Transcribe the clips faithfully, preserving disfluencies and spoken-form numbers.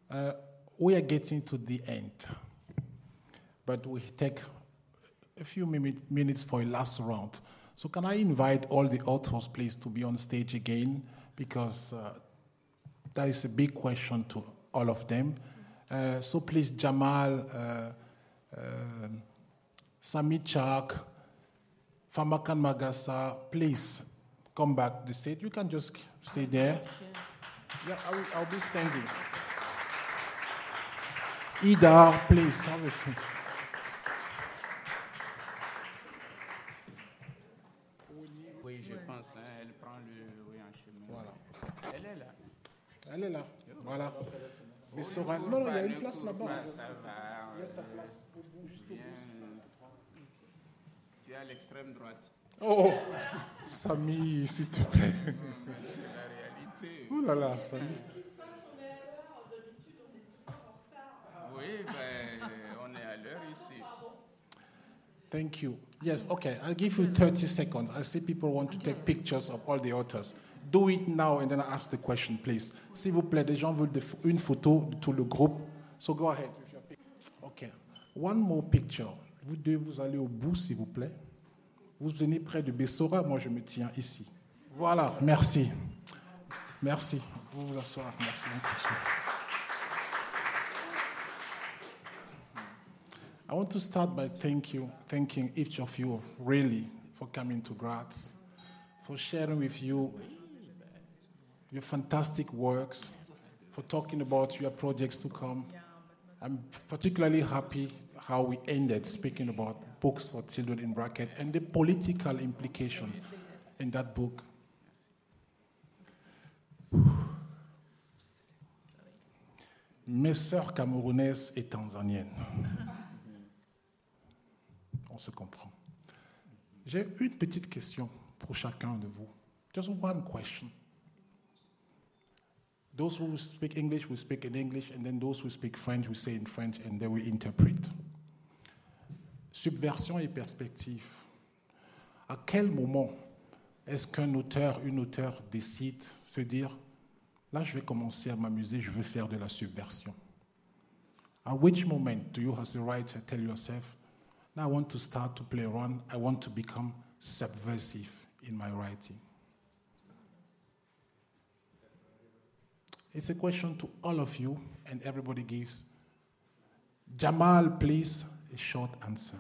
Uh, we are getting to the end, but we take a few minute, minutes for a last round. So can I invite all the authors, please, to be on stage again, because uh, that is a big question to all of them. Uh, so please, Jamal, uh, uh, Sami Chak, Famakan Magasa, please come back to the stage. You can just stay there. Yeah, I will, I'll be standing. Ida, please, have a seat. Oui, je pense, hein, elle prend le oui, en chemin. Voilà. Elle est là. Elle est là. Voilà. Mais Sora, non, non, il y a une place là-bas. Ça va. Il y a ta place au bout, juste au bout. Tu es à l'extrême droite. Oh, Sami, s'il te plaît. C'est la réalité. Oh là là, Sami. Oui, ben, on est à l'heure ici. Thank you. Yes, okay, I'll give you thirty seconds. I see people want to take pictures of all the authors. Do it now and then I ask the question, please. S'il vous plaît, les gens veulent une photo de tout le groupe. So go ahead with your picture. Okay. One more picture. Vous deux, vous allez au bout, s'il vous plaît. Vous venez près de Bessora, moi je me tiens ici. Voilà, merci. Merci. Vous vous asseoir, merci. I want to start by thank you, thanking each of you really for coming to Graz, for sharing with you your fantastic works, for talking about your projects to come. I'm particularly happy how we ended speaking about books for children in bracket and the political implications in that book. Mes sœurs camerounaises et tanzaniennes. On se comprend. J'ai une petite question pour chacun de vous. Just one question. Those who speak English will speak in English, and then those who speak French will say in French, and they will interpret. Subversion et perspective. À quel moment est-ce qu'un auteur, une auteure décide, se dire, là je vais commencer à m'amuser, je veux faire de la subversion? At which moment do you as a writer tell yourself, now I want to start to play around, I want to become subversive in my writing? It's a question to all of you, and everybody gives. Jamal, please, a short answer.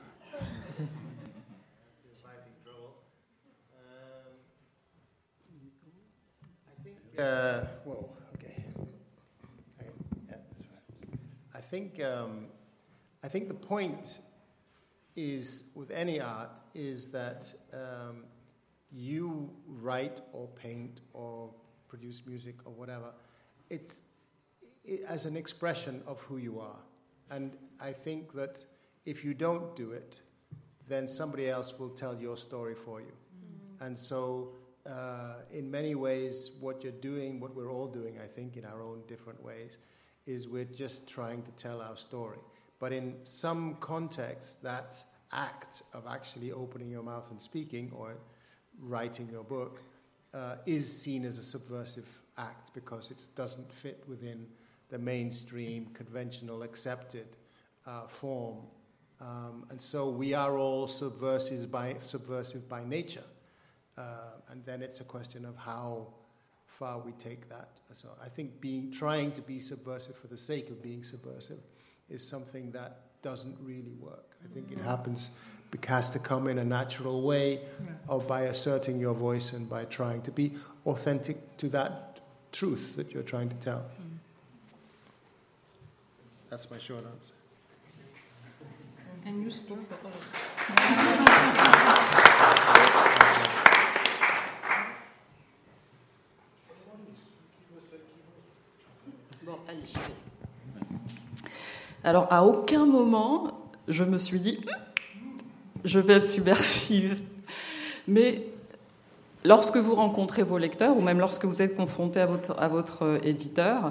Uh, whoa, okay. Okay, yeah, that's right. I think um, I think the point is with any art is that um, you write or paint or produce music or whatever. It's it, as an expression of who you are, and I think that if you don't do it, then somebody else will tell your story for you, mm-hmm. and so. Uh, in many ways, what you're doing, what we're all doing, I think, in our own different ways, is we're just trying to tell our story. But in some contexts, that act of actually opening your mouth and speaking or writing your book uh, is seen as a subversive act because it doesn't fit within the mainstream, conventional, accepted uh, form. Um, and so we are all subversive by, subversive by nature. Uh, and then it's a question of how far we take that. So I think being trying to be subversive for the sake of being subversive is something that doesn't really work. I think it happens, it has to come in a natural way, yeah. or by asserting your voice and by trying to be authentic to that truth that you're trying to tell. Mm. That's my short answer. And you spoke for Bon, allez, je vais. Alors, à aucun moment, je me suis dit, je vais être subversive. Mais lorsque vous rencontrez vos lecteurs, ou même lorsque vous êtes confronté à votre, à votre éditeur,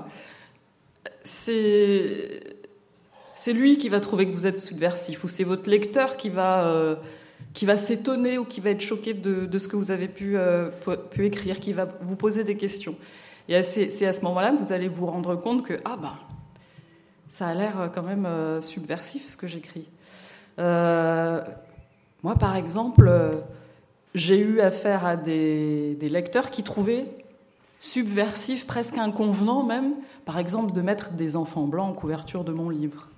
c'est, c'est lui qui va trouver que vous êtes subversif, ou c'est votre lecteur qui va, euh, qui va s'étonner ou qui va être choqué de, de ce que vous avez pu, euh, pu écrire, qui va vous poser des questions. Et c'est, c'est à ce moment-là que vous allez vous rendre compte que, ah ben, ça a l'air quand même euh, subversif ce que j'écris. Euh, moi, par exemple, euh, j'ai eu affaire à des, des lecteurs qui trouvaient subversif, presque inconvenant même, par exemple, de mettre des enfants blancs en couverture de mon livre.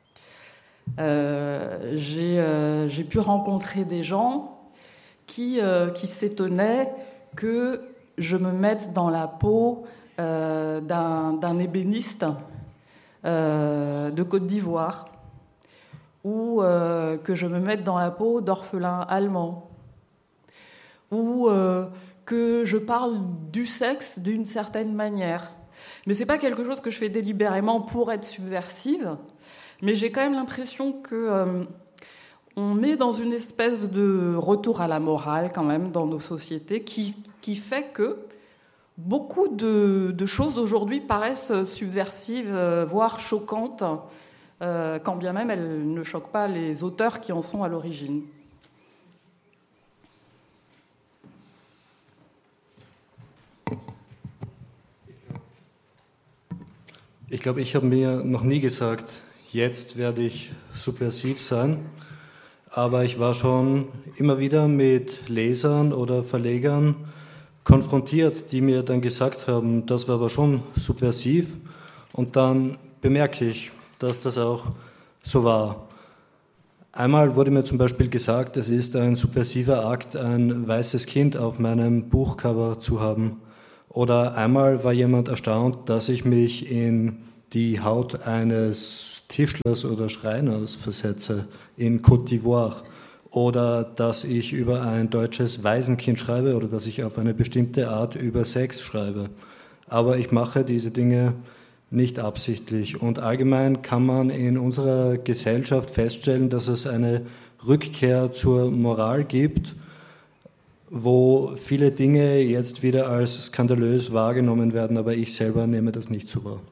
Euh, j'ai, euh, j'ai pu rencontrer des gens qui, euh, qui s'étonnaient que je me mette dans la peau euh, d'un, d'un ébéniste euh, de Côte d'Ivoire, ou euh, que je me mette dans la peau d'orphelins allemands, ou euh, que je parle du sexe d'une certaine manière. Mais c'est pas quelque chose que je fais délibérément pour être subversive, mais j'ai quand même l'impression que euh, on est dans une espèce de retour à la morale quand même dans nos sociétés qui, qui fait que beaucoup de, de choses aujourd'hui paraissent subversives, euh, voire choquantes, euh, quand bien même elles ne choquent pas les auteurs qui en sont à l'origine. Ich glaube, ich habe mir noch nie gesagt, jetzt werde ich subversiv sein, aber ich war schon immer wieder mit Lesern oder Verlegern konfrontiert, die mir dann gesagt haben, das war aber schon subversiv, und dann bemerke ich, dass das auch so war. Einmal wurde mir zum Beispiel gesagt, es ist ein subversiver Akt, ein weißes Kind auf meinem Buchcover zu haben. Oder einmal war jemand erstaunt, dass ich mich in die Haut eines Tischlers oder Schreiners versetze in Côte d'Ivoire. Oder dass ich über ein deutsches Waisenkind schreibe oder dass ich auf eine bestimmte Art über Sex schreibe. Aber ich mache diese Dinge nicht absichtlich. Und allgemein kann man in unserer Gesellschaft feststellen, dass es eine Rückkehr zur Moral gibt, wo viele Dinge jetzt wieder als skandalös wahrgenommen werden, aber ich selber nehme das nicht so wahr.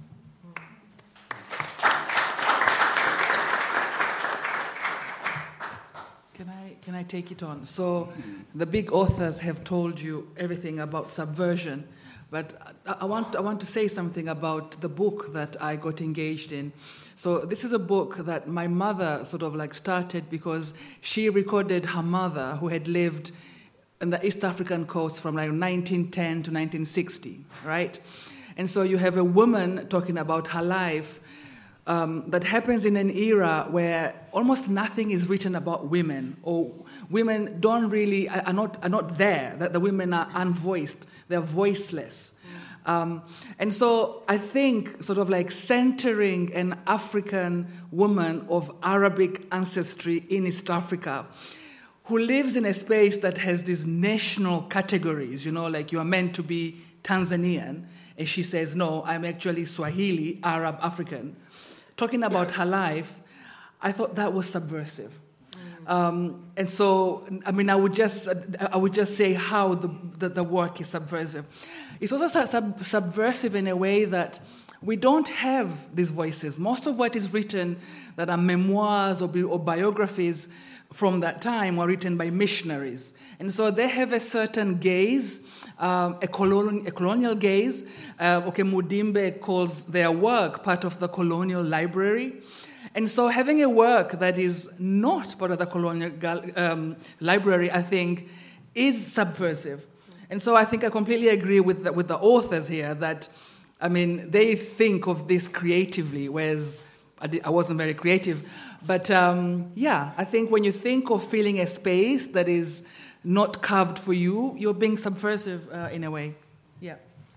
Can I, can I take it on? So the big authors have told you everything about subversion, but I want, I want to say something about the book that I got engaged in. So this is a book that my mother sort of like started because she recorded her mother, who had lived in the East African coast from like nineteen ten to nineteen sixty, right? And so you have a woman talking about her life um, that happens in an era where almost nothing is written about women, or women don't really, are not, are not there, that the women are unvoiced, they're voiceless. Um, and so I think sort of like centering an African woman of Arabic ancestry in East Africa, who lives in a space that has these national categories, you know, like you are meant to be Tanzanian, and she says, no, I'm actually Swahili, Arab, African. Talking about her life, I thought that was subversive. Mm. Um, and so, I mean, I would just, I would just say how the, the, the work is subversive. It's also sub- subversive in a way that we don't have these voices. Most of what is written that are memoirs or, bi- or biographies from that time were written by missionaries. And so they have a certain gaze, um, a, colonial, a colonial gaze. Uh, okay, Mudimbe calls their work part of the colonial library. And so having a work that is not part of the colonial um, library, I think, is subversive. And so I think I completely agree with the, with the authors here that, I mean, they think of this creatively, whereas I, did, I wasn't very creative. But um, yeah, I think when you think of filling a space that is not carved for you, you're being subversive uh, in a way. Yeah.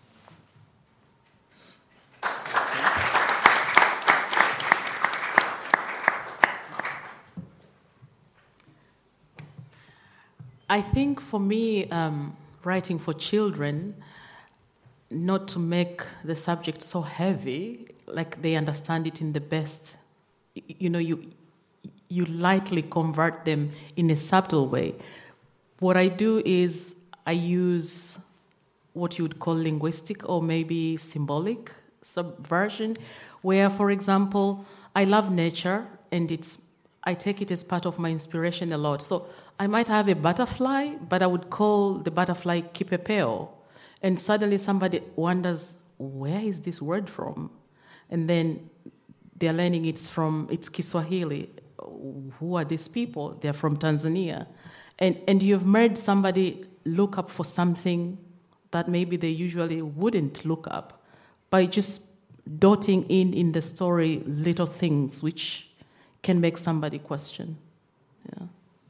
I think for me, um, writing for children, not to make the subject so heavy, like they understand it in the best, you know, you you lightly convert them in a subtle way. What I do is I use what you would call linguistic or maybe symbolic subversion, where, for example, I love nature and it's I take it as part of my inspiration a lot. So I might have a butterfly, but I would call the butterfly kipepeo. And suddenly somebody wonders, where is this word from? And then they're learning it's from, it's Kiswahili. Who are these people? They're from Tanzania. And, and you've made somebody look up for something that maybe they usually wouldn't look up by just dotting in in the story little things which can make somebody question. Yeah.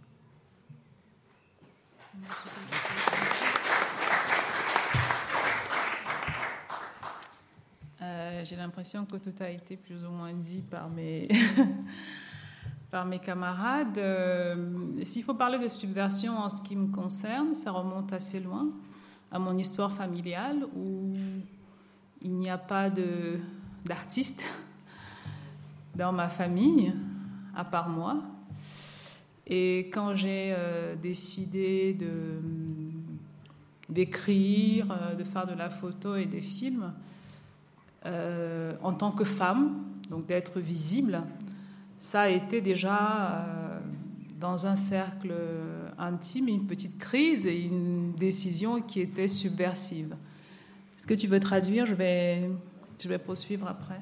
Euh, j'ai l'impression que tout a été plus ou moins dit par mes, par mes camarades. Euh, s'il faut parler de subversion en ce qui me concerne, ça remonte assez loin, à mon histoire familiale, où il n'y a pas de, d'artiste dans ma famille, à part moi. Et quand j'ai euh, décidé de, d'écrire, euh, de faire de la photo et des films, Euh, en tant que femme, donc d'être visible, ça a été déjà euh, dans un cercle intime une petite crise et une décision qui était subversive. Est-ce que tu veux traduire? Je vais, je vais poursuivre après.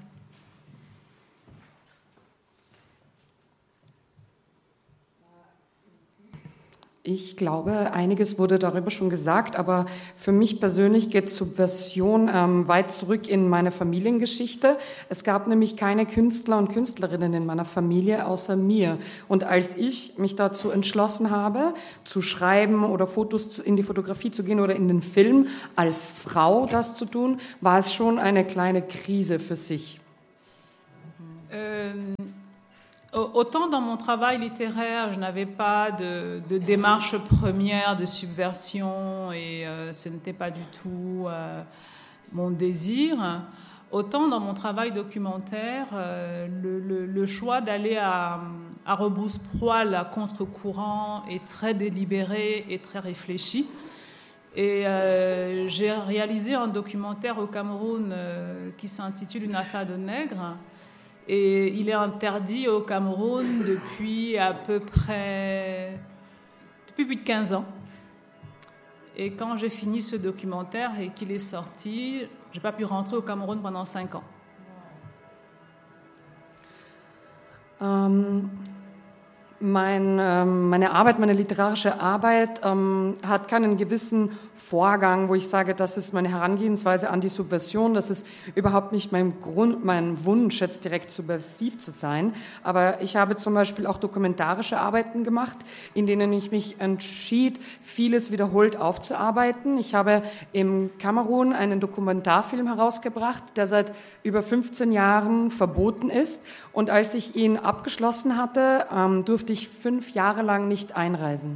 Ich glaube, einiges wurde darüber schon gesagt, aber für mich persönlich geht Subversion ähm, weit zurück in meine Familiengeschichte. Es gab nämlich keine Künstler und Künstlerinnen in meiner Familie außer mir. Und als ich mich dazu entschlossen habe, zu schreiben oder Fotos in die Fotografie zu gehen oder in den Film, als Frau das zu tun, war es schon eine kleine Krise für sich. Ähm Autant dans mon travail littéraire, je n'avais pas de, de démarche première de subversion et euh, ce n'était pas du tout euh, mon désir, autant dans mon travail documentaire, euh, le, le, le choix d'aller à, à rebrousse-poil, à contre-courant est très délibéré et très réfléchi. Et euh, j'ai réalisé un documentaire au Cameroun euh, qui s'intitule « Une affaire de nègre ». Et il est interdit au Cameroun depuis à peu près depuis plus de quinze ans. Et quand j'ai fini ce documentaire et qu'il est sorti, je n'ai pas pu rentrer au Cameroun pendant cinq ans. Um, mein, ähm, meine Arbeit, meine literarische Arbeit ähm, hat keinen gewissen Vorgang, wo ich sage, das ist meine Herangehensweise an die Subversion, das ist überhaupt nicht mein Grund, mein Wunsch, jetzt direkt subversiv zu sein. Aber ich habe zum Beispiel auch dokumentarische Arbeiten gemacht, in denen ich mich entschied, vieles wiederholt aufzuarbeiten. Ich habe im Kamerun einen Dokumentarfilm herausgebracht, der seit über fünfzehn Jahren verboten ist. Und als ich ihn abgeschlossen hatte, ähm, durfte ich fünf Jahre lang nicht einreisen.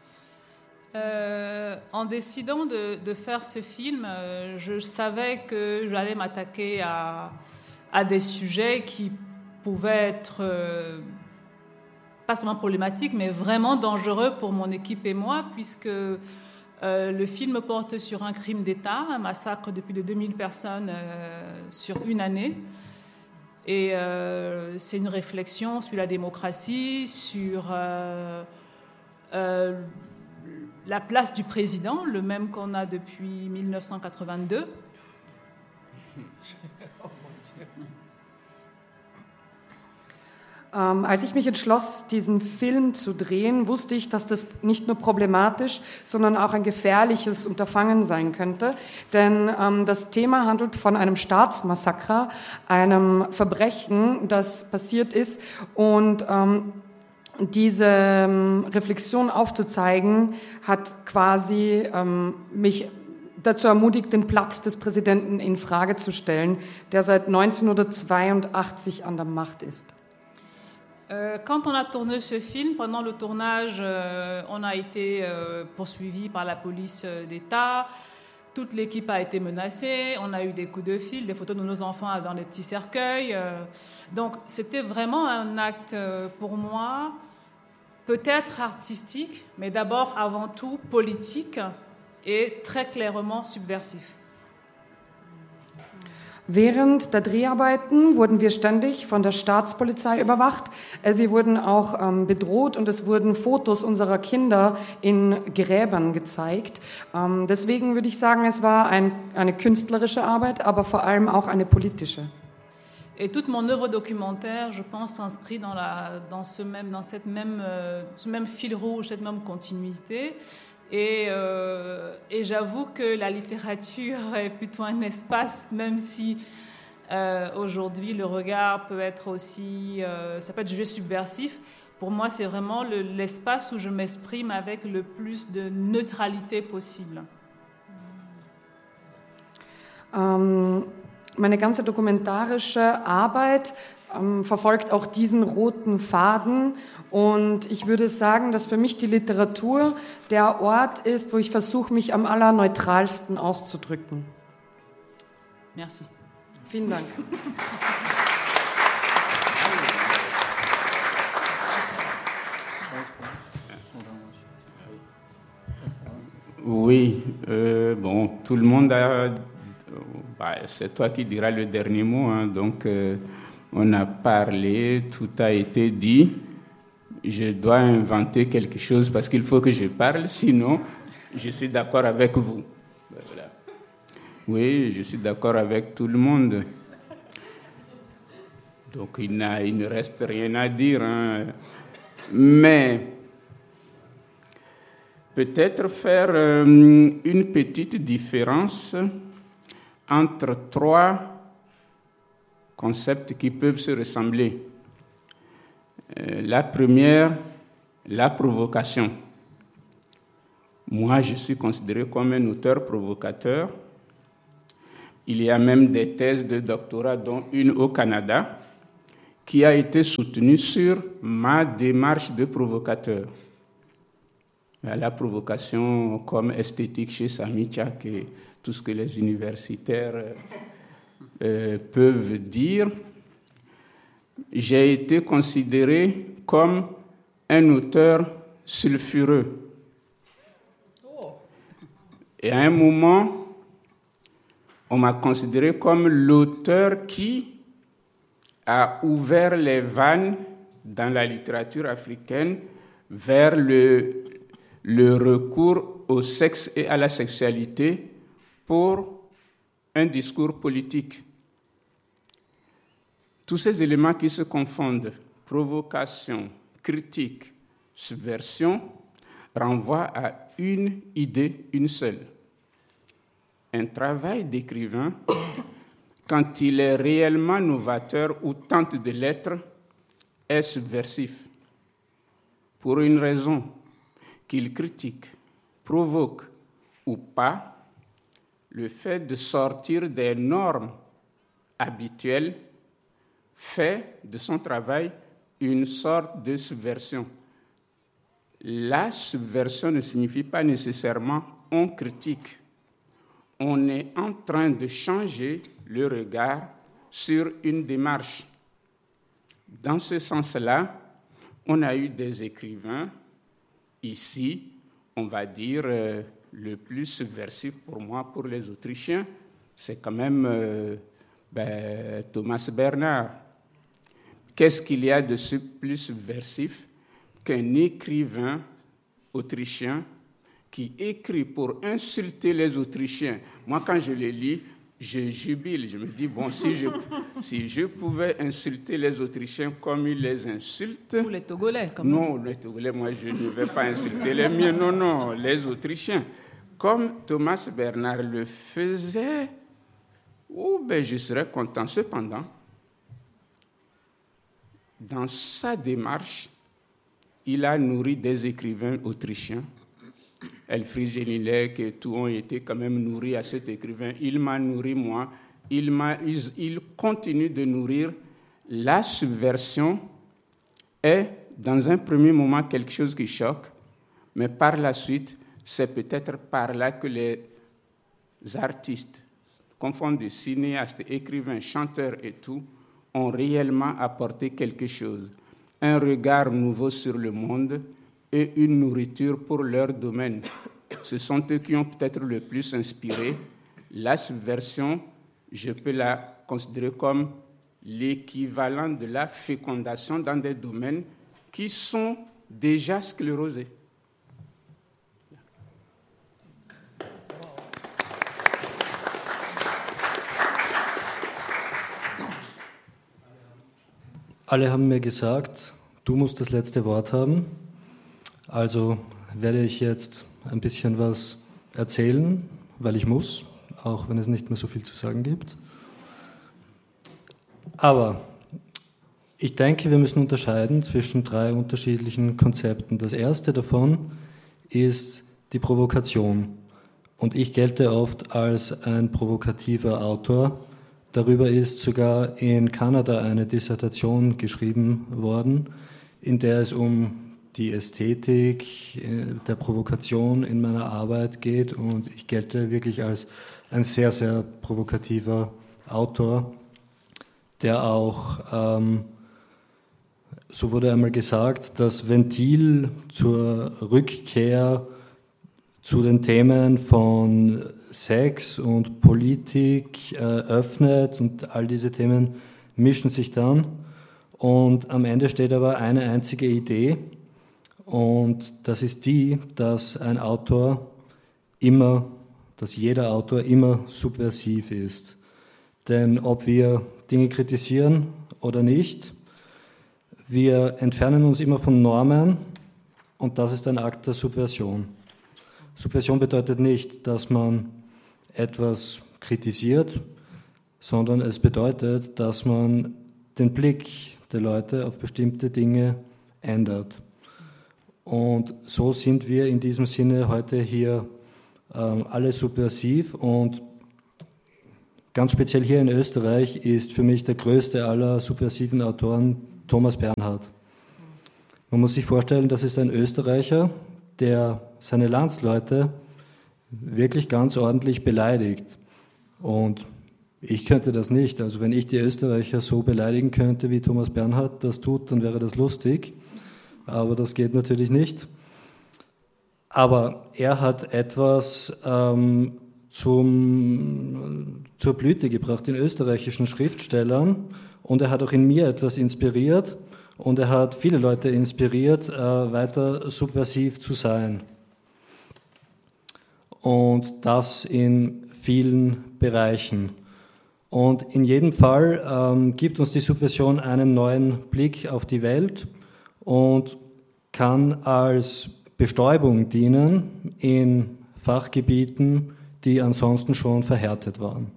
Euh, en décidant de, de faire ce film, euh, je savais que j'allais m'attaquer à, à des sujets qui pouvaient être euh, pas seulement problématiques, mais vraiment dangereux pour mon équipe et moi, puisque euh, le film porte sur un crime d'État, un massacre de plus de deux mille personnes euh, sur une année. Et euh, c'est une réflexion sur la démocratie, sur euh, euh, la place du président, le même qu'on a depuis mille neuf cent quatre-vingt-deux. Ähm, als ich mich entschloss, diesen Film zu drehen, wusste ich, dass das nicht nur problematisch, sondern auch ein gefährliches Unterfangen sein könnte. Denn ähm, das Thema handelt von einem Staatsmassaker, einem Verbrechen, das passiert ist. Und ähm, diese ähm, Reflexion aufzuzeigen, hat quasi ähm, mich dazu ermutigt, den Platz des Präsidenten in Frage zu stellen, der seit neunzehnhundertzweiundachtzig an der Macht ist. Euh, quand on a tourné ce film, pendant le tournage, euh, on a été euh, poursuivi par la police d'État. Toute l'équipe a été menacée. On a eu des coups de fil, des photos de nos enfants dans les petits cercueils. Euh, donc, c'était vraiment un acte euh, pour moi, peut-être artistique, mais d'abord, avant tout, politique et très clairement subversif. Während der Dreharbeiten wurden wir ständig von der Staatspolizei überwacht. Wir wurden auch ähm, bedroht und es wurden Fotos unserer Kinder in Gräbern gezeigt. Ähm, deswegen würde ich sagen, es war ein, eine künstlerische Arbeit, aber vor allem auch eine politische. Et toute mon œuvre documentaire, je pense, s'inscrit dans, la, dans, ce même, dans cette même, euh, ce même fil rouge, cette même continuité. Et, euh, et j'avoue que la littérature est plutôt un espace, même si euh, aujourd'hui le regard peut être aussi, euh, ça peut être jugé subversif. Pour moi, c'est vraiment le, l'espace où je m'exprime avec le plus de neutralité possible. Um Meine ganze dokumentarische Arbeit ähm, verfolgt auch diesen roten Faden und ich würde sagen, dass für mich die Literatur der Ort ist, wo ich versuche, mich am allerneutralsten auszudrücken. Merci. Vielen Dank. Oui, euh, bon, tout le monde a... Bah, c'est toi qui diras le dernier mot, hein. Donc euh, on a parlé, tout a été dit. Je dois inventer quelque chose parce qu'il faut que je parle, sinon je suis d'accord avec vous. Voilà. Oui, je suis d'accord avec tout le monde. Donc il, n'a, il ne reste rien à dire, hein. Mais peut-être faire euh, une petite différence entre trois concepts qui peuvent se ressembler. Euh, la première, la provocation. Moi, je suis considéré comme un auteur provocateur. Il y a même des thèses de doctorat, dont une au Canada, qui a été soutenue sur ma démarche de provocateur. La provocation comme esthétique chez Samy Tchak et tout ce que les universitaires euh, peuvent dire. J'ai été considéré comme un auteur sulfureux. Et à un moment, on m'a considéré comme l'auteur qui a ouvert les vannes dans la littérature africaine vers le, le recours au sexe et à la sexualité pour un discours politique. Tous ces éléments qui se confondent, provocation, critique, subversion, renvoient à une idée, une seule. Un travail d'écrivain, quand il est réellement novateur ou tente de l'être, est subversif. Pour une raison, qu'il critique, provoque ou pas, le fait de sortir des normes habituelles fait de son travail une sorte de subversion. La subversion ne signifie pas nécessairement on critique. On est en train de changer le regard sur une démarche. Dans ce sens-là, on a eu des écrivains, ici, on va dire, euh, le plus subversif pour moi, pour les Autrichiens, c'est quand même euh, ben, Thomas Bernhard. Qu'est-ce qu'il y a de plus subversif qu'un écrivain autrichien qui écrit pour insulter les Autrichiens? Moi, quand je le lis, je jubile. Je me dis, bon, si je, si je pouvais insulter les Autrichiens comme ils les insultent... Ou les Togolais, quand même. Non, les Togolais, moi, je ne vais pas insulter les miens. Non, non, les Autrichiens. Comme Thomas Bernhard le faisait, oh, ben, je serais content. Cependant, dans sa démarche, il a nourri des écrivains autrichiens. Elfriede Jelinek et tout ont été quand même nourris à cet écrivain. Il m'a nourri, moi. Il, m'a, il, il continue de nourrir. La subversion est, dans un premier moment, quelque chose qui choque, mais par la suite, c'est peut-être par là que les artistes, confondus cinéastes, écrivains, chanteurs et tout, ont réellement apporté quelque chose. Un regard nouveau sur le monde et une nourriture pour leur domaine. Ce sont eux qui ont peut-être le plus inspiré. La subversion, je peux la considéré comme l'équivalent de la fécondation dans des domaines qui sont déjà sclérosés. Alle haben mir gesagt, du musst das letzte Wort haben. Also werde ich jetzt ein bisschen was erzählen, weil ich muss, auch wenn es nicht mehr so viel zu sagen gibt. Aber ich denke, wir müssen unterscheiden zwischen drei unterschiedlichen Konzepten. Das erste davon ist die Provokation. Und ich gelte oft als ein provokativer Autor. Darüber ist sogar in Kanada eine Dissertation geschrieben worden, in der es um die Ästhetik der Provokation in meiner Arbeit geht. Und ich gelte wirklich als ein sehr, sehr provokativer Autor, der auch, ähm, so wurde einmal gesagt, das Ventil zur Rückkehr zu den Themen von Sex und Politik äh, öffnet, und all diese Themen mischen sich dann, und am Ende steht aber eine einzige Idee, und das ist die, dass ein Autor immer, dass jeder Autor immer subversiv ist. Denn ob wir Dinge kritisieren oder nicht, wir entfernen uns immer von Normen, und das ist ein Akt der Subversion. Subversion bedeutet nicht, dass man etwas kritisiert, sondern es bedeutet, dass man den Blick der Leute auf bestimmte Dinge ändert. Und so sind wir in diesem Sinne heute hier ähm, alle subversiv, und ganz speziell hier in Österreich ist für mich der größte aller subversiven Autoren Thomas Bernhard. Man muss sich vorstellen, das ist ein Österreicher, der seine Landsleute wirklich ganz ordentlich beleidigt. Und ich könnte das nicht. Also wenn ich die Österreicher so beleidigen könnte, wie Thomas Bernhard das tut, dann wäre das lustig. Aber das geht natürlich nicht. Aber er hat etwas ähm, zum, zur Blüte gebracht in österreichischen Schriftstellern, und er hat auch in mir etwas inspiriert, und er hat viele Leute inspiriert, äh, weiter subversiv zu sein. Und das in vielen Bereichen. Und in jedem Fall ähm, gibt uns die Subversion einen neuen Blick auf die Welt und kann als Bestäubung dienen in Fachgebieten, die ansonsten schon verhärtet waren.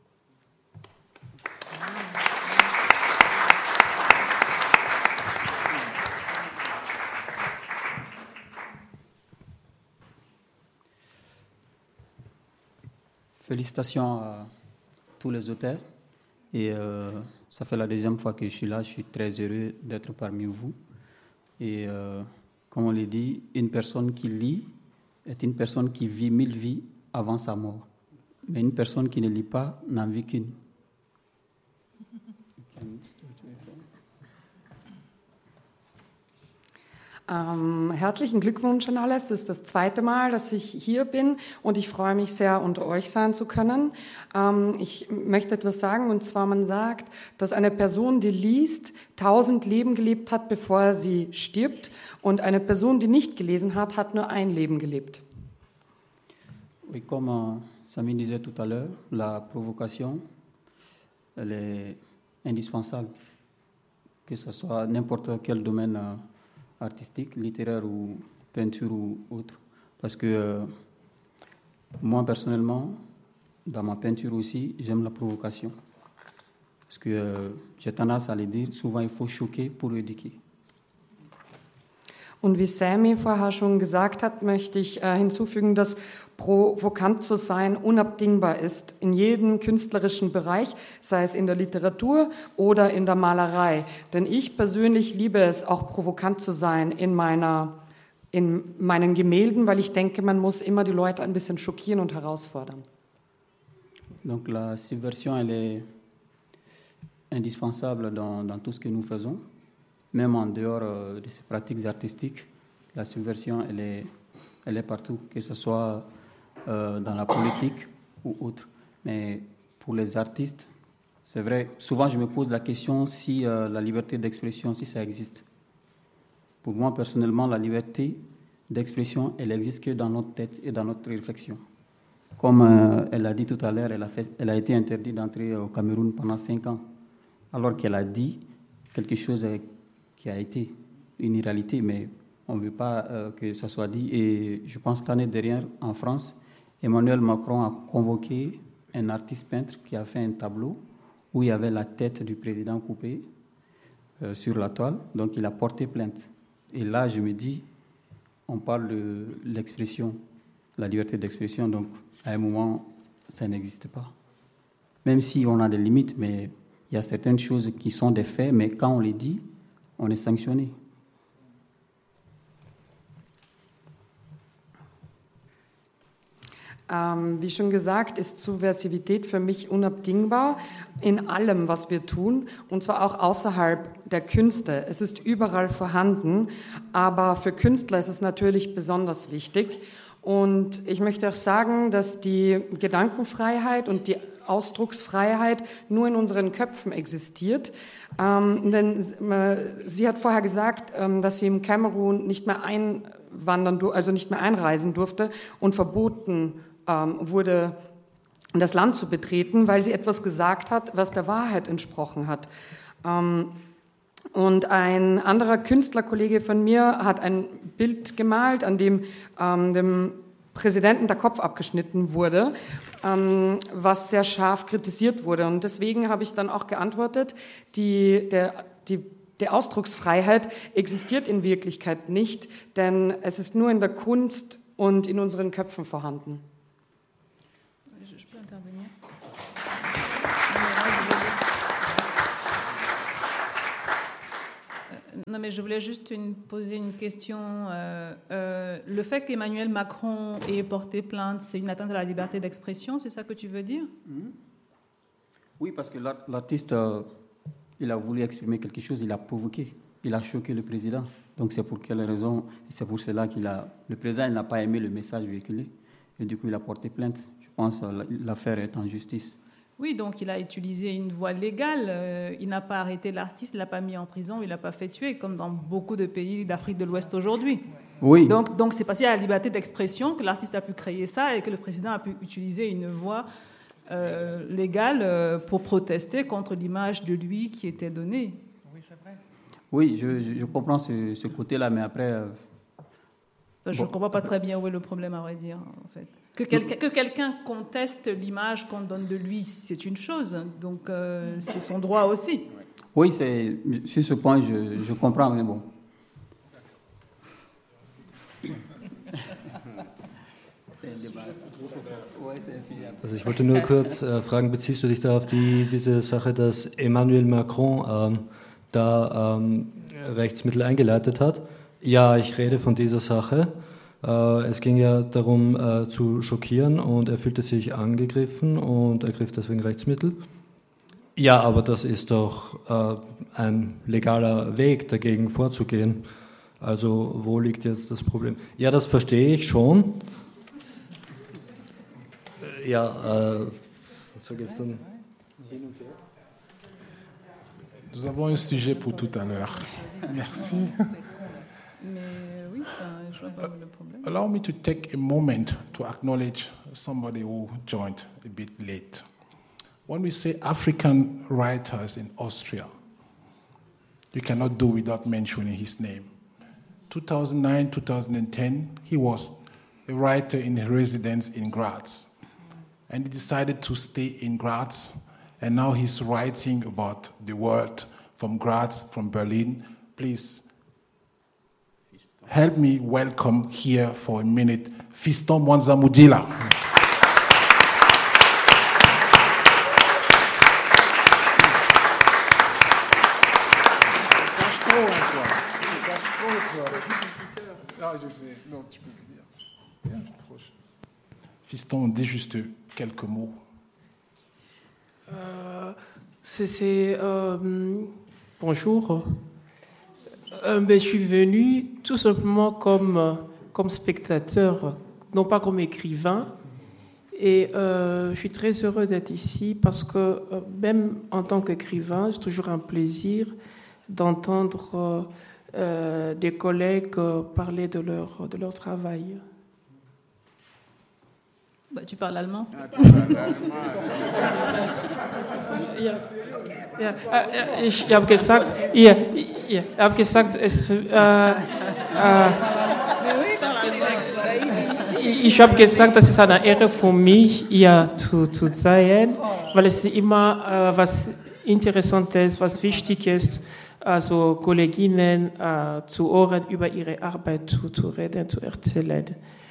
Félicitations à tous les auteurs. Et euh, ça fait la deuxième fois que je suis là. Je suis très heureux d'être parmi vous. Et euh, comme on l'a dit, une personne qui lit est une personne qui vit mille vies avant sa mort. Mais une personne qui ne lit pas n'en vit qu'une. Ähm, herzlichen Glückwunsch an alles. Das ist das zweite Mal, dass ich hier bin, und ich freue mich sehr, unter euch sein zu können. Ähm, ich möchte etwas sagen, und zwar man sagt, dass eine Person, die liest, tausend Leben gelebt hat, bevor sie stirbt, und eine Person, die nicht gelesen hat, hat nur ein Leben gelebt. Oui, comme euh, Samy disait tout à l'heure, la provocation, elle est indispensable, que ce soit n'importe quel domaine euh, artistique, littéraire ou peinture ou autre. Parce que euh, moi, personnellement, dans ma peinture aussi, j'aime la provocation. Parce que euh, j'ai tendance à le dire, souvent il faut choquer pour éduquer. Und wie Samy vorher schon gesagt hat, möchte ich äh, hinzufügen, dass provokant zu sein unabdingbar ist in jedem künstlerischen Bereich, sei es in der Literatur oder in der Malerei. Denn ich persönlich liebe es, auch provokant zu sein in, meiner, in meinen Gemälden, weil ich denke, man muss immer die Leute ein bisschen schockieren und herausfordern. Donc la subversion, elle est indispensable dans, dans tout ce que nous faisons. Même en dehors euh, de ces pratiques artistiques, la subversion, elle est, elle est partout, que ce soit euh, dans la politique ou autre. Mais pour les artistes, C'est vrai, souvent je me pose la question si euh, la liberté d'expression, si ça existe. Pour moi, personnellement, la liberté d'expression, elle existe que dans notre tête et dans notre réflexion. Comme euh, elle a dit tout à l'heure, elle a, fait, elle a été interdite d'entrer au Cameroun pendant cinq ans, alors qu'elle a dit quelque chose qui a été une réalité, mais on ne veut pas euh, que ça soit dit. Et je pense que l'année dernière, en France, Emmanuel Macron a convoqué un artiste peintre qui a fait un tableau où il y avait la tête du président coupée euh, sur la toile. Donc, il a porté plainte. Et là, je me dis, on parle de l'expression, la liberté d'expression. Donc, à un moment, ça n'existe pas. Même si on a des limites, mais il y a certaines choses qui sont des faits, mais quand on les dit, on est sanctionné. Ähm, wie schon gesagt, ist Subversivität für mich unabdingbar in allem, was wir tun, und zwar auch außerhalb der Künste. Es ist überall vorhanden, aber für Künstler ist es natürlich besonders wichtig. Und ich möchte auch sagen, dass die Gedankenfreiheit und die Ausdrucksfreiheit nur in unseren Köpfen existiert. Ähm, denn äh, sie hat vorher gesagt, ähm, dass sie im Kamerun nicht mehr einwandern, also nicht mehr einreisen durfte und verboten ähm, wurde, das Land zu betreten, weil sie etwas gesagt hat, was der Wahrheit entsprochen hat. Ähm, und ein anderer Künstlerkollege von mir hat ein Bild gemalt, an dem ähm, dem Präsidenten der Kopf abgeschnitten wurde, ähm, was sehr scharf kritisiert wurde. Und deswegen habe ich dann auch geantwortet, die, der, die, die Ausdrucksfreiheit existiert in Wirklichkeit nicht, denn es ist nur in der Kunst und in unseren Köpfen vorhanden. Non, mais je voulais juste une, poser une question. Euh, euh, le fait qu'Emmanuel Macron ait porté plainte, c'est une atteinte à la liberté d'expression, c'est ça que tu veux dire? Mmh. Oui, parce que l'artiste, euh, il a voulu exprimer quelque chose, il a provoqué, il a choqué le président. Donc c'est pour quelle raison? C'est pour cela qu'il a... Le président n'a pas aimé le message véhiculé, et du coup il a porté plainte. Je pense que l'affaire est en justice. Oui, donc il a utilisé une voie légale. Euh, il n'a pas arrêté l'artiste, il ne l'a pas mis en prison, il ne l'a pas fait tuer, comme dans beaucoup de pays d'Afrique de l'Ouest aujourd'hui. Oui. Donc, donc c'est parce qu'il y a la liberté d'expression que l'artiste a pu créer ça et que le président a pu utiliser une voie euh, légale euh, pour protester contre l'image de lui qui était donnée. Oui, c'est vrai. Oui, je, je comprends ce, ce côté-là, mais après... Euh, je ne bon. comprends pas très bien où est le problème, à vrai dire, en fait. Que quelqu'un, que quelqu'un conteste l'image qu'on donne de lui, c'est une chose. Donc, euh, c'est son droit aussi. Oui, c'est, sur ce point, je, je comprends, mais bon. Also ich wollte nur kurz äh, fragen, beziehst du dich da auf die, diese Sache, dass Emmanuel Macron ähm, da ähm, Rechtsmittel eingeleitet hat? Ja, ich rede von dieser Sache. Es ging ja darum, äh, zu schockieren, und er fühlte sich angegriffen und ergriff deswegen Rechtsmittel. Ja, aber das ist doch äh, ein legaler Weg, dagegen vorzugehen. Also wo liegt jetzt das Problem? Ja, das verstehe ich schon. Ja, äh, so geht's dann hin und her. Nous avons un sujet pour tout à l'heure. Merci. Allow me to take a moment to acknowledge somebody who joined a bit late. When we say African writers in Austria, you cannot do without mentioning his name. two thousand nine, two thousand ten, he was a writer in residence in Graz. And he decided to stay in Graz, and now he's writing about the world from Graz, from Berlin. Please help me welcome here for a minute Fiston Mwanza Mudila. Fiston, dis juste quelques mots. Euh, c'est, c'est, euh, bonjour. Euh, ben, je suis venu tout simplement comme, comme spectateur, non pas comme écrivain. Et euh, je suis très heureux d'être ici parce que euh, même en tant qu'écrivain, c'est toujours un plaisir d'entendre euh, euh, des collègues euh, parler de leur, de leur travail. Bah, tu parles allemand? Ja, ja, äh, ich habe gesagt, ja, ja, ich habe gesagt, es, äh, äh, ich habe gesagt, das ist eine Ehre für mich, hier zu, zu sein, weil es immer äh, was Interessantes, was Wichtiges, also Kolleginnen äh, zu hören, über ihre Arbeit zu, zu reden, zu erzählen.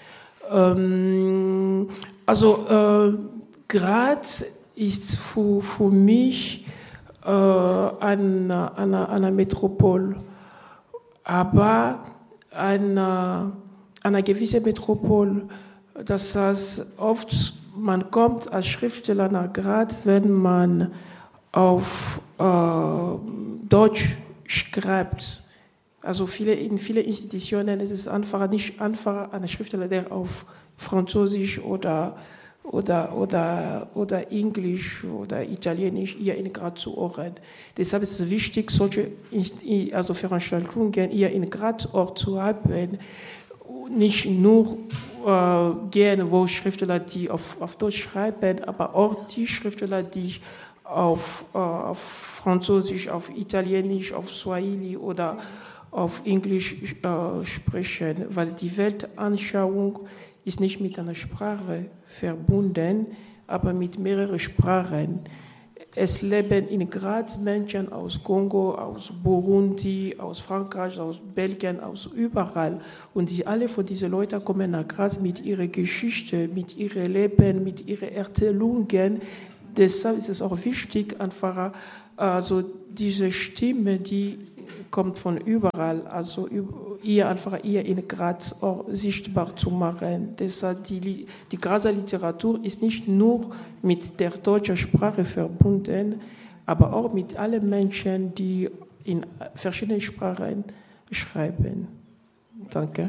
Ähm, also äh, Graz ist für, für mich äh, eine, eine, eine Metropole, aber eine, eine gewisse Metropole. Das heißt, oft man kommt als Schriftsteller nach Graz, wenn man auf äh, Deutsch schreibt. Also viele, in vielen Institutionen ist es einfach nicht einfach, ein Schriftsteller, der auf Französisch oder, oder, oder, oder Englisch oder Italienisch hier in Graz zu hören. Deshalb ist es wichtig, solche also Veranstaltungen hier in Graz auch zu haben. Nicht nur äh, gehen, wo Schriftsteller, die auf, auf Deutsch schreiben, aber auch die Schriftsteller, die auf, äh, auf Französisch, auf Italienisch, auf Swahili oder auf Englisch äh, sprechen, weil die Weltanschauung ist nicht mit einer Sprache verbunden, aber mit mehreren Sprachen. Es leben in Graz Menschen aus Kongo, aus Burundi, aus Frankreich, aus Belgien, aus überall. Und die, alle von diesen Leuten kommen nach Graz mit ihrer Geschichte, mit ihrem Leben, mit ihren Erzählungen. Deshalb ist es auch wichtig, einfach also diese Stimme, die kommt von überall, also ihr einfach hier in Graz auch sichtbar zu machen. Deshalb die, die Grazer Literatur ist nicht nur mit der deutschen Sprache verbunden, aber auch mit allen Menschen, die in verschiedenen Sprachen schreiben. Danke.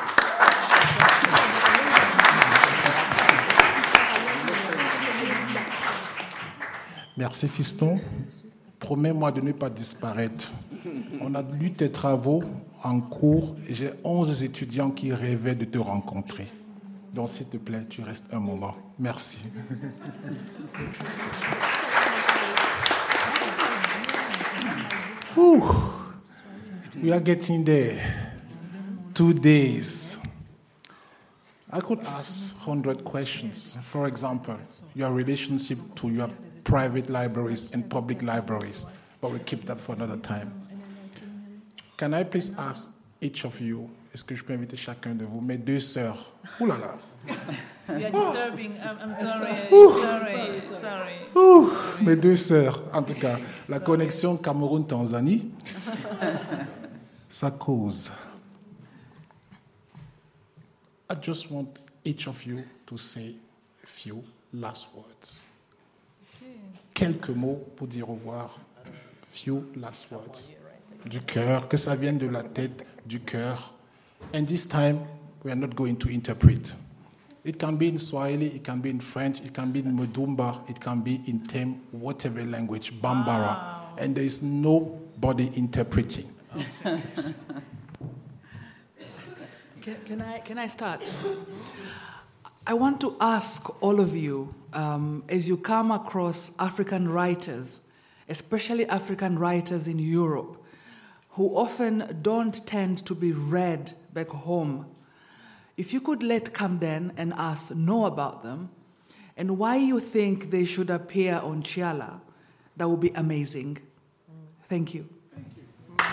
Merci Fiston. Promets-moi de ne pas disparaître. On a lu tes travaux en cours et j'ai onze étudiants qui rêvaient de te rencontrer. Donc s'il te plaît, tu restes un moment. Merci. Ooh, we are getting there. Two days. I could ask one hundred questions. For example, your relationship to your private libraries and public libraries, but we'll keep that for another time. Can I please ask each of you, est-ce que je peux inviter chacun de vous, mes deux sœurs, ouh là là. You're disturbing, I'm, I'm sorry, sorry, sorry. Ouh, mes deux sœurs, en tout cas, la connexion Cameroun-Tanzanie, ça cause. I just want each of you to say a few last words. Quelques mots pour dire au revoir. Few last words. Du cœur, que ça vienne de la tête, du cœur. And this time, we are not going to interpret. It can be in Swahili, it can be in French, it can be in Mudumba, it can be in Tem, whatever language, Bambara. Wow. And there is nobody interpreting. Okay. Can, can, I, can I start? I want to ask all of you, um, as you come across African writers, especially African writers in Europe, who often don't tend to be read back home, if you could let Camden and us know about them and why you think they should appear on Chiala, that would be amazing. Thank you. Thank you.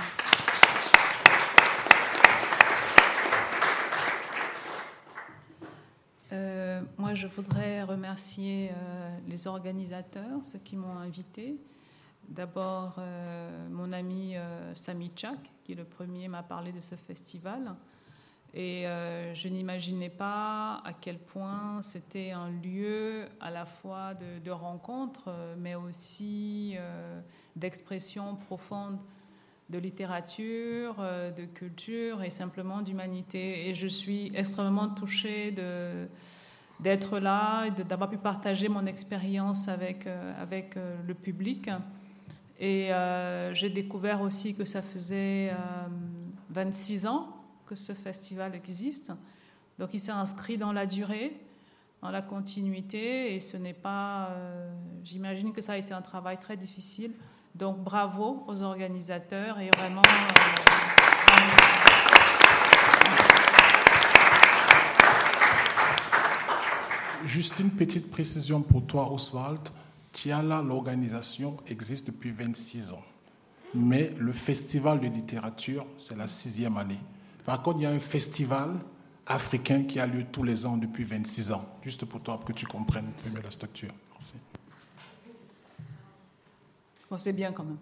Euh, moi, je voudrais remercier euh, les organisateurs, ceux qui m'ont invité. D'abord, euh, mon ami euh, Sami Tchak, qui le premier m'a parlé de ce festival. Et euh, je n'imaginais pas à quel point c'était un lieu à la fois de, de rencontre, mais aussi euh, d'expression profonde de littérature, euh, de culture et simplement d'humanité. Et je suis extrêmement touchée de, d'être là et de, d'avoir pu partager mon expérience avec, euh, avec euh, le public. Et euh, j'ai découvert aussi que ça faisait euh, vingt-six ans que ce festival existe. Donc il s'est inscrit dans la durée, dans la continuité, et ce n'est pas... Euh, j'imagine que ça a été un travail très difficile. Donc bravo aux organisateurs et vraiment... Euh, Juste une petite précision pour toi, Oswald. Tiala, l'organisation, existe depuis vingt-six ans. Mais le festival de littérature, c'est la sixième année. Par contre, il y a un festival africain qui a lieu tous les ans depuis vingt-six ans. Juste pour toi, pour que tu comprennes un peu mieux la structure. Merci. Bon, c'est bien quand même.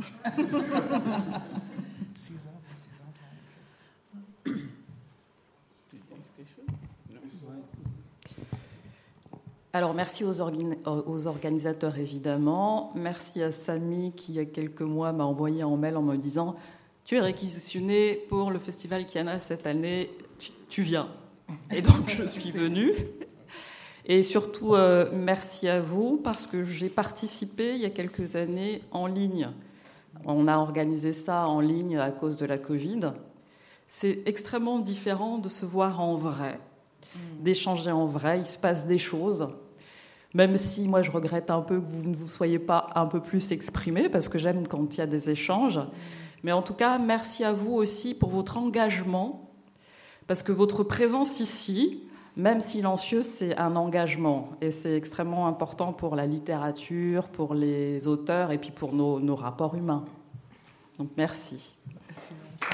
Alors, merci aux, orga- aux organisateurs, évidemment. Merci à Samy, qui, il y a quelques mois, m'a envoyé un mail en me disant « Tu es réquisitionné pour le festival Kiana cette année, tu, tu viens ». Et donc, je suis venue. Et surtout, euh, merci à vous, parce que j'ai participé, il y a quelques années, en ligne. On a organisé ça en ligne à cause de la Covid. C'est extrêmement différent de se voir en vrai, d'échanger en vrai. Il se passe des choses. Même si moi je regrette un peu que vous ne vous soyez pas un peu plus exprimés, parce que j'aime quand il y a des échanges. Mais en tout cas, merci à vous aussi pour votre engagement, parce que votre présence ici, même silencieuse, c'est un engagement. Et c'est extrêmement important pour la littérature, pour les auteurs et puis pour nos, nos rapports humains. Donc merci. Merci.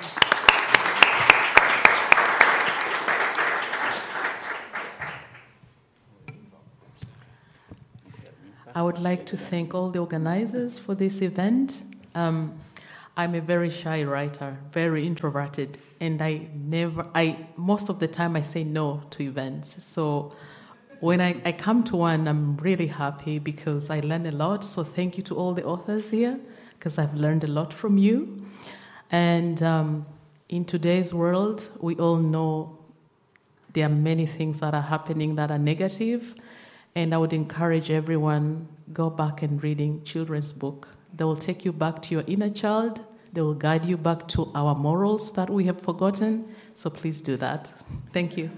I would like to thank all the organizers for this event. Um, I'm a very shy writer, very introverted, and I never, I most of the time I say no to events. So when I, I come to one, I'm really happy because I learn a lot. So thank you to all the authors here, because I've learned a lot from you. And um, in today's world, we all know there are many things that are happening that are negative. And I would encourage everyone, go back and reading children's book. They will take you back to your inner child. They will guide you back to our morals that we have forgotten. So please do that. Thank you.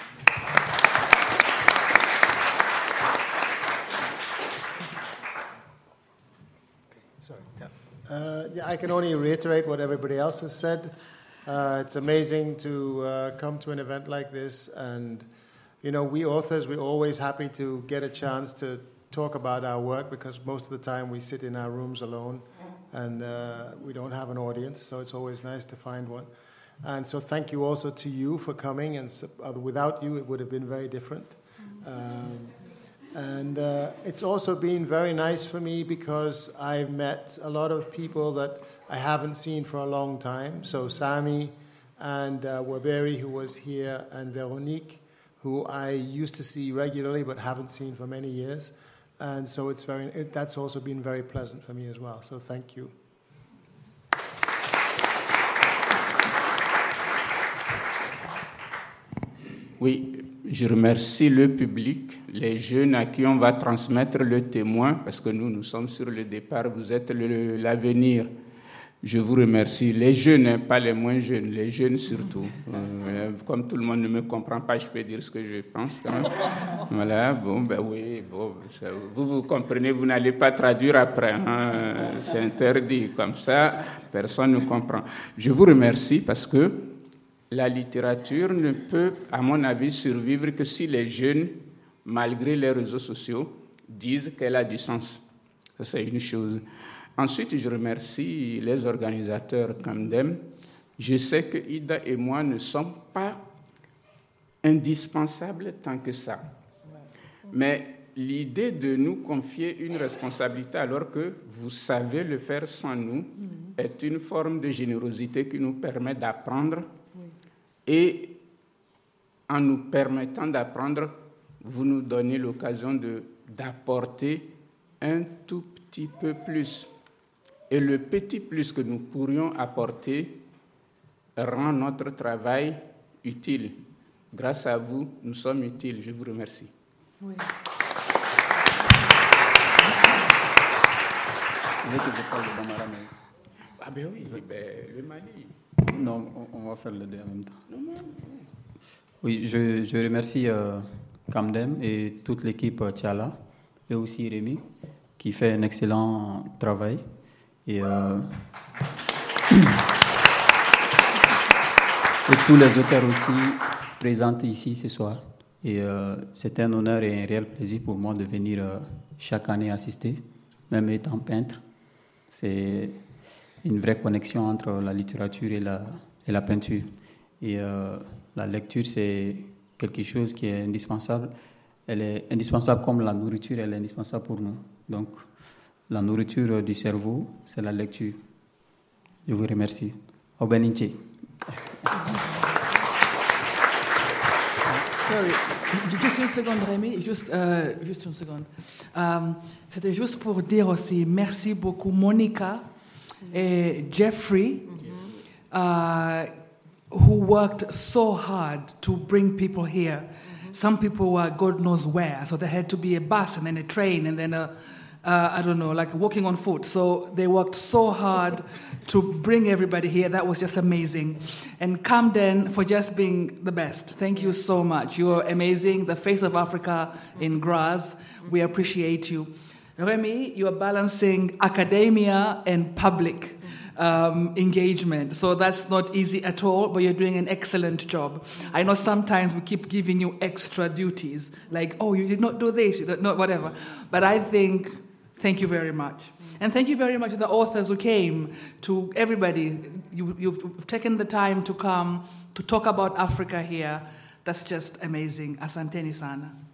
Sorry. Yeah. Uh, yeah, I can only reiterate what everybody else has said. Uh, it's amazing to uh, come to an event like this, and you know, we authors, we're always happy to get a chance to talk about our work, because most of the time we sit in our rooms alone and uh, we don't have an audience, so it's always nice to find one. And so thank you also to you for coming, and uh, without you it would have been very different. Um, and uh, it's also been very nice for me because I've met a lot of people that I haven't seen for a long time. So Sami and uh, Waberi, who was here, and Veronique, who I used to see regularly but haven't seen for many years. And so it's very, it, that's also been very pleasant for me as well. So thank you. Oui, je remercie le public, les jeunes à qui on va transmettre le témoin, parce que nous, nous sommes sur le départ, vous êtes le, l'avenir. Je vous remercie. Les jeunes, hein, pas les moins jeunes, les jeunes surtout. Euh, comme tout le monde ne me comprend pas, je peux dire ce que je pense quand même. Voilà, bon, ben oui, bon, ça, vous vous comprenez, vous n'allez pas traduire après. Hein, c'est interdit, comme ça, personne ne comprend. Je vous remercie parce que la littérature ne peut, à mon avis, survivre que si les jeunes, malgré les réseaux sociaux, disent qu'elle a du sens. Ça, c'est une chose. Ensuite, je remercie les organisateurs Camdem. Je sais que Ida et moi ne sommes pas indispensables tant que ça. Mais l'idée de nous confier une responsabilité alors que vous savez le faire sans nous est une forme de générosité qui nous permet d'apprendre. Et en nous permettant d'apprendre, vous nous donnez l'occasion de, d'apporter un tout petit peu plus. Et le petit plus que nous pourrions apporter rend notre travail utile. Grâce à vous, nous sommes utiles. Je vous remercie. Oui. Vous voulez que je parle de Bambara, mais... Ah ben oui, ben, le Mali. Non, on, on va faire le deux en même temps. Oui, je, je remercie euh, Kamdem et toute l'équipe euh, Tiala, et aussi Rémi, qui fait un excellent travail. Et, euh, et tous les auteurs aussi présents ici ce soir. Et euh, c'est un honneur et un réel plaisir pour moi de venir euh, chaque année assister, même étant peintre. C'est une vraie connexion entre la littérature et la, et la peinture. Et euh, la lecture, c'est quelque chose qui est indispensable. Elle est indispensable comme la nourriture, elle est indispensable pour nous. Donc, la nourriture du cerveau, c'est la lecture. Je vous remercie. Au Beninche. Sorry, juste une seconde, Rémi, juste, euh, juste une seconde. Um, c'était juste pour dire aussi merci beaucoup, Monica et Jeffrey, uh, who worked so hard to bring people here. Some people were God knows where, so there had to be a bus and then a train and then a, uh, I don't know, like walking on foot. So they worked so hard to bring everybody here. That was just amazing. And Camden for just being the best. Thank you so much. You're amazing. The face of Africa in Graz. We appreciate you. Remy, you are balancing academia and public um, engagement. So that's not easy at all, but you're doing an excellent job. I know sometimes we keep giving you extra duties, like, oh, you did not do this, you did not, whatever. But I think, thank you very much. And thank you very much to the authors who came, to everybody. You, you've taken the time to come to talk about Africa here. That's just amazing. Asanteni sana.